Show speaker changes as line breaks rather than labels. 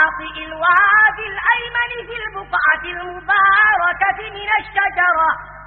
شاطئ الوادي الأيمن في البقعة المباركة من الشجرة